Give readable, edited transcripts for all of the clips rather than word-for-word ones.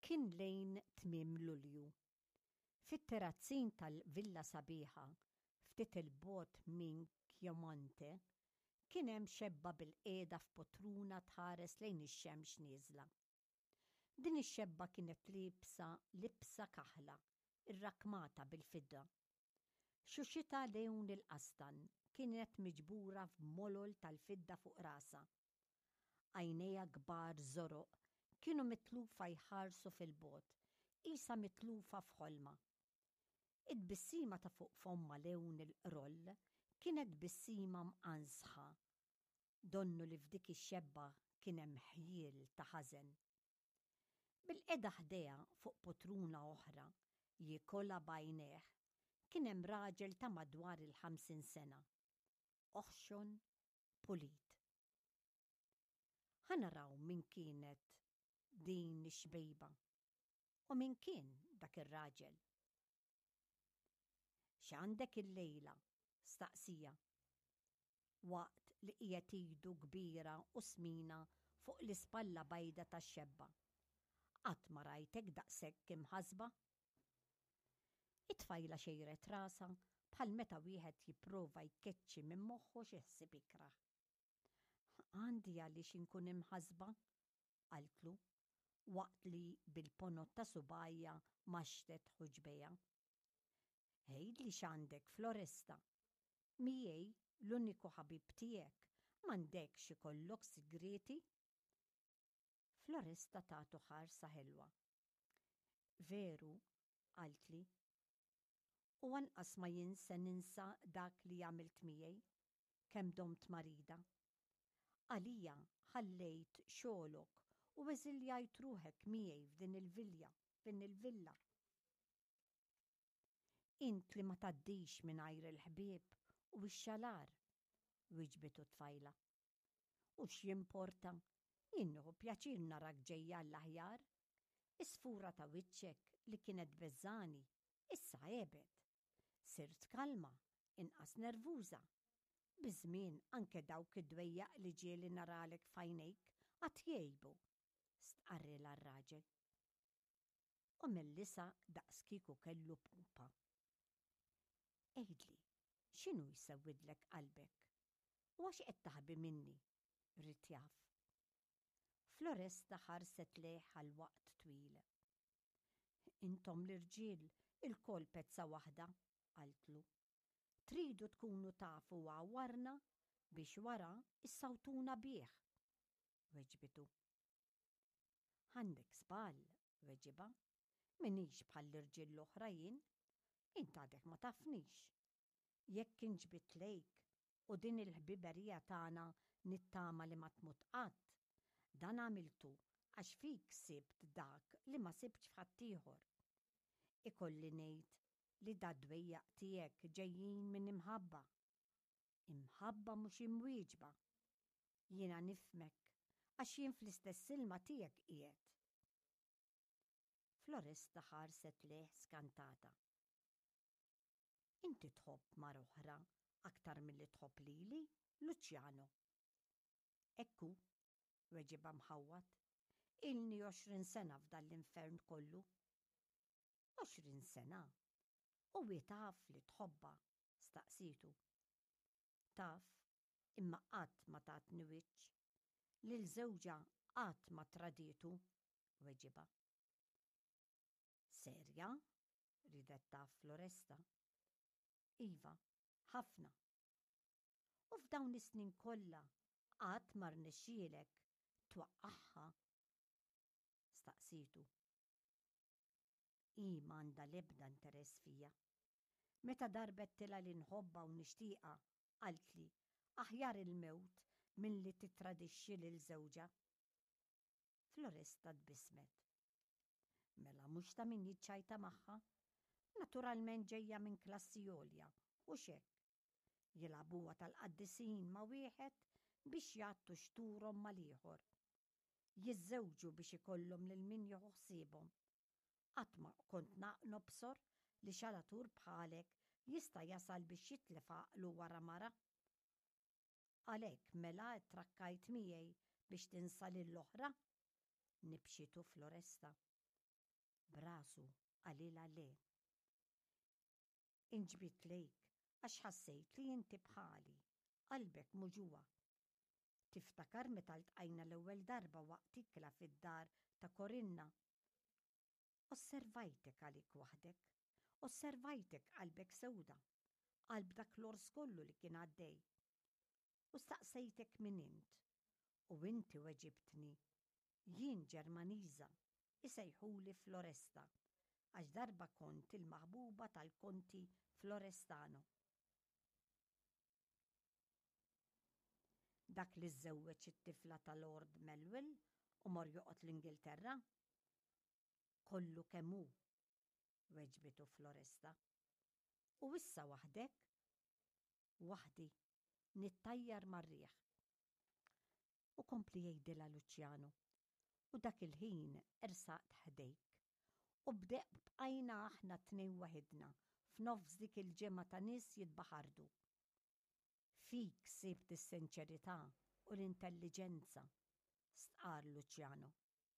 Kien lejn tmiem Lulju. Fit-terrazzin tal-Villa Sabiħa, ftit il-bogħod minn Chiamonte, kien hemm xebba bil-qiegħda f'potruna tħares lejn ix-xemx nieżla. Din ix-xebba kienet libsa kaħla, irrakmata bil-fidda. Xuxita lejn il-qastan kienet miġbura f'molol tal-fidda fuq rasa. Għajnejha kbar żoroq kienu mitlufa jħarsu fil-bogħod, qisha mitlufa f'ħolma. Id-bissima ta' fuq fomma lejn il-qroll kienet bissima mqansħa. Donnu li f'dik ix-xebba kien hemm ħjiel ta' ħażen. Bil-qiegħda ħdejha fuq potruna oħra jikolla bajnejh kien hemm raġel ta' madwar il-50 sena. Oħxon pulit. Ħanaraw min kienet din ix-xbejba u min kien dak ir-raġel. X'għandek il-lejla? Staqsija. Waqt li qiegħed idu kbira u smina fuq l-ispalla bajda tax-xebba. Qatt ma rajtek daqshekk imħasba? It-tfajla xejret rasa bħal meta wieħed jipprova jkeċċi minn moħħu xi ħsieb ikraħ. Għandi għaliex inkun imħasba, qaltlu, waqt li bil-ponot ta' subajja maxtet ħuġbejha. Ħejdli x'għandek Floresta. Miegħi l-uniku ħabib tiegħek m'għandekx ikollok sigreti? Floresta tagħtu ħarsa ħelwa. Veru, qaltli. U anqas ma jinsa ninsa dak li għamilt miegħi, kemm domt marida. Għalija ħallejt xogħolok u eżiljajt ruħek miegħi f'din il-villa. Int li ma tgħaddix mingħajr il-ħbieb u x-xalar, wiġbet t-tfajla. U x'jimporta, innu pjaċir narak ġejja l-aħjar, is-sfura ta' wiċċek li kienet beżżani, issa għebet. Sirt kalma, inqas nervuża. Biżmien anke dawk id-dwejjaq li ġieli naralek f'għajnejk qatt jgħibu, stqarrila r-raġel. U mill-lisa daqs kieku kellu pupa. Ejdli, x'inhu jsewwidlek qalbek? U għax qed taħbi minni? Rid jaf. Floresta ħarset lejh għal waqt twil. Intom l-irġiel il-kol pezza waħda, qaltlu. Tridu tkunu tafu għawarna biex wara issawtuna bih, weġbitu. Għandek sball, weġiba, minix bħal l-irġiel l-oħrajn, int għadek ma tafnix. Jekk inġbit lejk u din il-ħbiberija tagħna nittama li ma tmut qatt, dan għamiltu għax fik sibt dak li ma sibtx f'ħaddieħor. Ikolli ngħid li dad-dwejjaq tiegħek ġejjin minn imħabba. Imħabba mhux imwieġba. Jiena nifmek għax jien fl-istess ilma tiegħek qiegħed. Floresta ħarset lejh skantata. Inti tħobb mar oħra aktar milli tħobb lili, Luċjano. Ekku, weġiba mħawwad, ilni 20 sena f'dan l-infern kollu. 20 sena? U taf li tħobba, staqsitu. Taf, imma qatt ma tatni wiċċ. Lil żewġa qatt ma traditu, weġiba. Serja? Ridet taf Floresta. Iva, ħafna. U f'dawn is-snin kollha qatt ma rnexxielek twaqqagħha, staqsitu. M'għandha l-ebda interess fija. Meta darbettilha li nħobba u nixtieqha, qaltli aħjar il-mewt milli titradixxi lil żewġa. Floresta tbissmet. Mela mhux ta' min jiċċajta magħha, naturalment ġejja minn klassi għolja u x'hekk. Jilagħbuha tal-qaddisin ma' wieħed biex jagħtu xturhom mal-ieħor. Jiżżewġu biex ikollhom lil min jieħu ħsiebhom. Qatt ma kont nobsor li xalatur bħalek jista' jasal biex jitlef għaqlu wara mara. Għalhekk mela trakkajt miegħi biex tinsa lill-oħra? Nibxitu Floresta. Brasu għalila le. Inġbit lejk għax ħassejt li inti bħali, qalbek mhu ġuwa. Tiftakar meta ltqajna l-ewwel darba waqt ikla fid-dar ta' Korinna. Osservajtek għalik waħdek, osservajtek qalbek sewda, qalb dak l-ors kollu li kien għaddej. U staqsejtek min int, u inti weġibtni, jien Ġermaniża, isejħuli Floresta, għax darba kont il-maħbuba tal-Konti Florestano. Dak li żżewweġ it-tifla tal-Lord Melville u mor joqgħod l-Ingilterra? Kollu kemm hu, weġbitu Floresta. U issa waħdek? Waħdi, nittajjar mar-riħ. U kompli jgħidilha Luċjano, u dak il-ħin ersaqt ħdejk. U bqajna aħna tnejn waħedna f'nofs dik il-ġimgħa ta' nies jitbaħardu. Fik sibt is-sinċerità u l-intelliġenza, stqar Luċjano.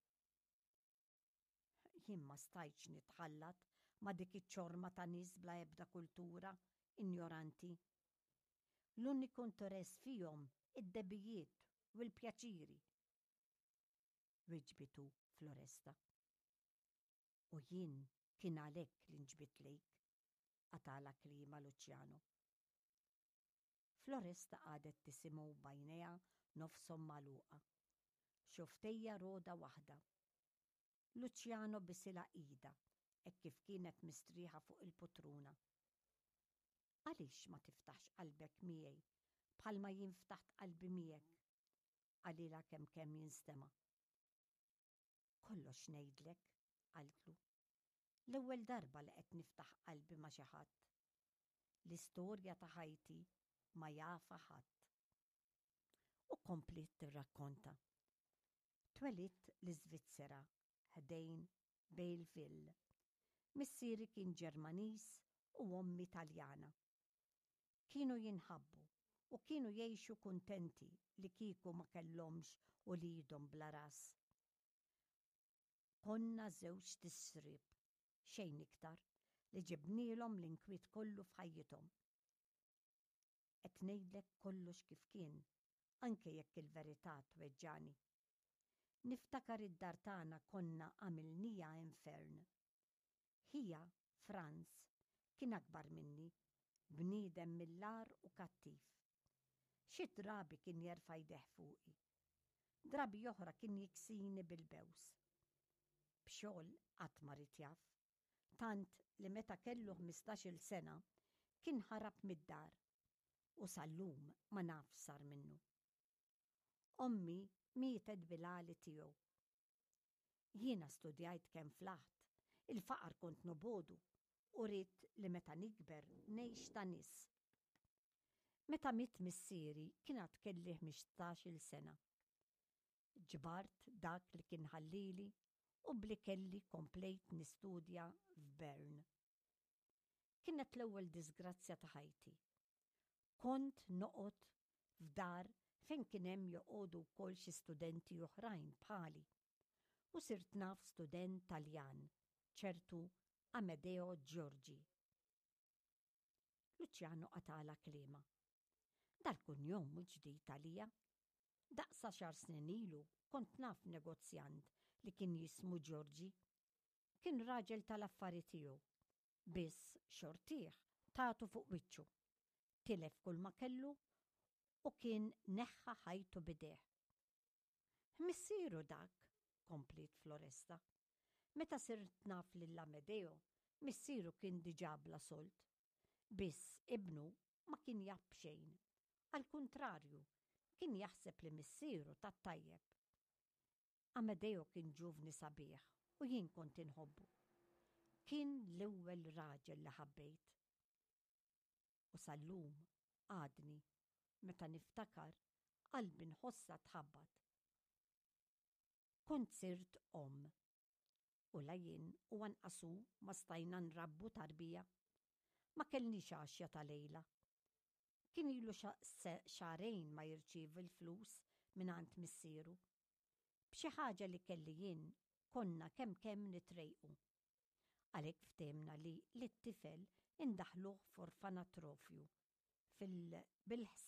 Jien ma stajtx nitħallat ma' dik iċ-ċorma ta' nies bla ebda kultura, injoranti. L-uniku interess fihom id-debijiet u l-pjaċiri. Weġbitu Floresta. U jien kien għalhekk li nġbit lejk, għatala klima Luċjano. Floresta qadet tisimgħu bajnejha nofshom magħluqa. Xuftejja roda waħda. Luċjano bisilha qiegħda, hekk kif kienet mistrieħa fuq il-putruna. Għaliex ma tiftaħx qalbek miegħi bħalma jien ftaħt qalbi miegħek? Għalilha kemm jinstema'. Kollox ngħidlek, qaltlu. L-ewwel darba li qed niftaħ qalbi ma' xi ħadd. L-istorja ta' ħajti ma jafa ħadd. U komplit tirrakkonta. Twelidt l-Iżvizzera, ħdejn Belleville. Missieri kien Ġermaniż u ommi Taljana. Kienu jinħabbu u kienu jgħixu kuntenti li kieku ma kellhomx uliedhom bla ras. Konna żewġ tisrib, xejn iktar, li ġibnielhom l-inkwiet kollu f'ħajjithom. Qed ngħidlek kollox kif kien, anke jekk il-verità tweġġani. Niftakar id-dar tagħna konna għamilnija infern. Hija, Franz, kien akbar minni, bniedem millar u kattiv. Xi drabi kien jerfa' jdeh fuqi. Drabi oħra kien jiksini bil-bews. B'xogħol qatt ma rid jaf, tant li meta kellu 15-il sena kien ħarab mid-dar u sal-lum ma naf sar minnu. Ommi mietet bil-għali tiegħu. Jiena studjajt kemm flaħt, il-faqar kont nobodu u rrid li meta nikber ngħix ta' nies. Meta miet missieri kien għad kelli 15-il sena. Ġbart dak li kien ħallili u bli kelli komplejt nistudja f'Bern. Kienet l-ewwel disgrazzja ta' ħajti. Kont noqgħod f'dar fejn kien hemm joqogħdu wkoll xi studenti oħrajn bħali u sirt naf student Taljan, ċertu Amedeo Giorgi. Luċjano qatala kliema. Dal-kunjom mhux ġdid għalija. Daqsa xar snin ilu kont naf negozjant li kien jismu Giorgi. Kien raġel tal-affarijiet tiegħu, biss xortih tagħtu fuq wiċċu. Tilef kull ma kellu u kien neħħa ħajtu bideh. Missieru dak, komplit Floresta. Meta sirt naf lill-Amedeo, missieru kien diġà bla solt. Biss ibnu ma kien jab xejn. Al-kuntrarju, kien jaħseb li missieru tat-tajjeb. Amedeo kien ġuvni sabiħ u jien kont inħobbu. Kien l-ewwel raġel li ħabbejt. U sal-lum għadni, meta niftakar, qalbi nħossa tħabbat. Kont sirt u la jien u anqasu ma stajna nrabbu tarbija. Ma kellniex għaxja ta' lejla. Kien ilu xarejn ma jirċievi l-flus mingħand missieru. B'xi ħaġa li kelli jien konna kemm nitrejqu Għalhekk ftemna li l-tifel indaħluh f'orfanatrofju bil-ħsieb